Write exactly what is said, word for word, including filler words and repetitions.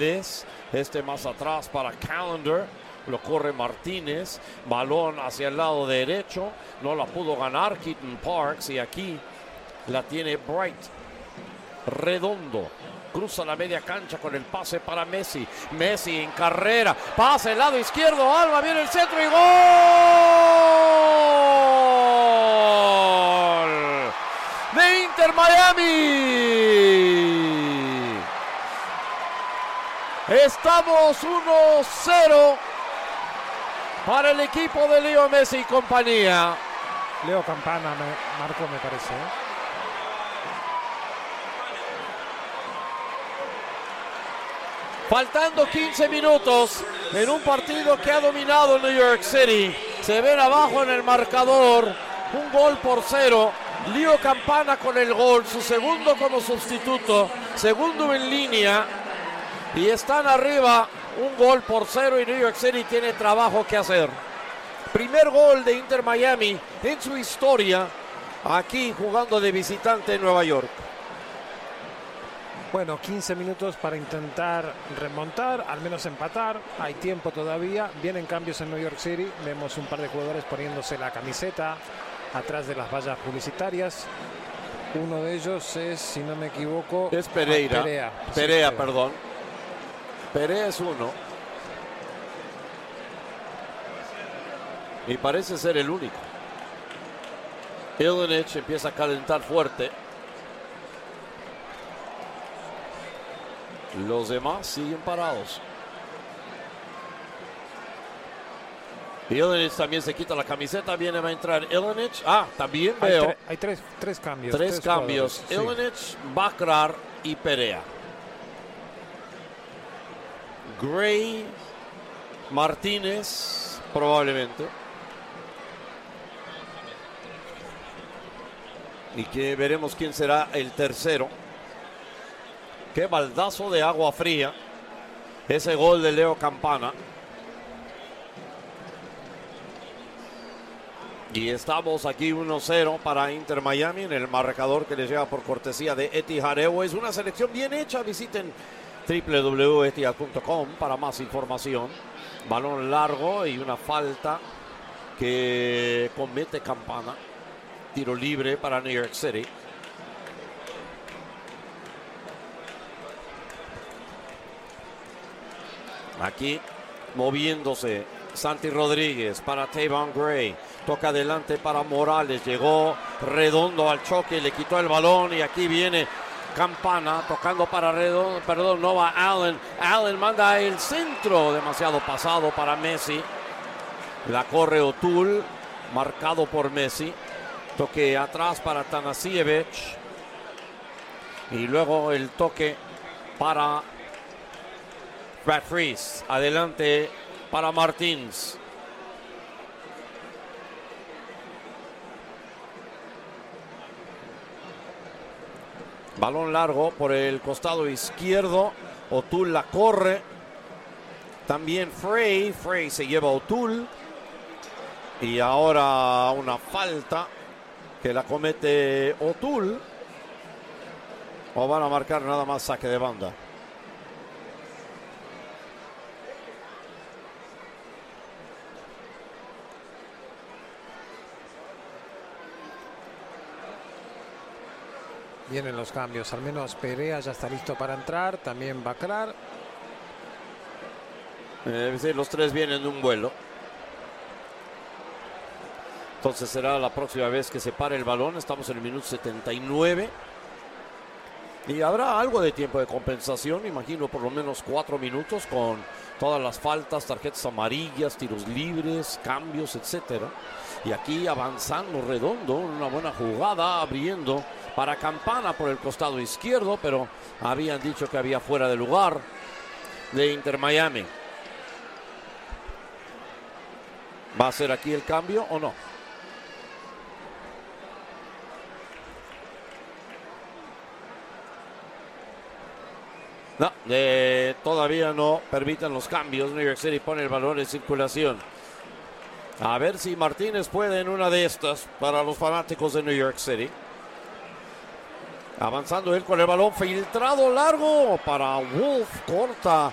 Este más atrás para Callender. Lo corre Martínez. Balón hacia el lado derecho. No la pudo ganar Keaton Parks. Y aquí la tiene Bright. Redondo. Cruza la media cancha con el pase para Messi. Messi en carrera. Pase al lado izquierdo. Alba viene el centro y gol. De Inter Miami. Estamos uno cero para el equipo de Leo Messi y compañía. Leo Campana me marcó, me parece, ¿eh? Faltando quince minutos en un partido que ha dominado New York City. Se ven abajo en el marcador. Un gol por cero. Leo Campana con el gol. Su segundo como sustituto. Segundo en línea. Y están arriba. Un gol por cero y New York City tiene trabajo que hacer. Primer gol de Inter Miami en su historia. Aquí jugando de visitante en Nueva York. Bueno, quince minutos para intentar remontar, al menos empatar. Hay tiempo todavía. Vienen cambios en New York City. Vemos un par de jugadores poniéndose la camiseta atrás de las vallas publicitarias. Uno de ellos es, si no me equivoco, es Pereira. Ah, Perea, Perea, sí, Perea, perdón. Perea es uno. Y parece ser el único. Ilinic empieza a calentar fuerte. Los demás siguen parados. Ilinic también se quita la camiseta. Viene a entrar Ilinic. Ah, también hay veo. Tre hay tres, tres cambios. Tres, tres cambios. Ilinic, sí. Bakrar y Perea. Gray, Martínez, probablemente. Y que veremos quién será el tercero. Qué baldazo de agua fría. Ese gol de Leo Campana. Y estamos aquí uno cero para Inter Miami en el marcador que les llega por cortesía de Etihad Airways. Una selección bien hecha. Visiten doble u doble u doble u punto etihad punto com para más información. Balón largo y una falta que comete Campana. Tiro libre para New York City. Aquí moviéndose Santi Rodríguez para Tavon Gray. Toca adelante para Morales. Llegó Redondo al choque. Le quitó el balón y aquí viene Campana tocando para Redondo. Perdón, no va Allen. Allen manda el centro. Demasiado pasado para Messi. La corre O'Toole. Marcado por Messi. Toque atrás para Tanasiewicz. Y luego el toque para Brad Freese. Adelante para Martins. Balón largo por el costado izquierdo. O'Toole la corre. También Frey. Frey se lleva a O'Toole. Y ahora una falta que la comete O'Toole. O van a marcar nada más saque de banda. Vienen los cambios, al menos Perea ya está listo para entrar, también Bakrar. Eh, sí, los tres vienen de un vuelo. Entonces será la próxima vez que se pare el balón. Estamos en el minuto setenta y nueve. Y habrá algo de tiempo de compensación, imagino por lo menos cuatro minutos con todas las faltas, tarjetas amarillas, tiros libres, cambios, etcétera. Y aquí avanzando Redondo, una buena jugada, abriendo para Campana por el costado izquierdo, pero habían dicho que había fuera de lugar de Inter Miami. ¿Va a ser aquí el cambio o no? No, eh, todavía no permiten los cambios. New York City pone el balón en circulación. A ver si Martínez puede en una de estas para los fanáticos de New York City. Avanzando él con el balón filtrado largo para Wolf. Corta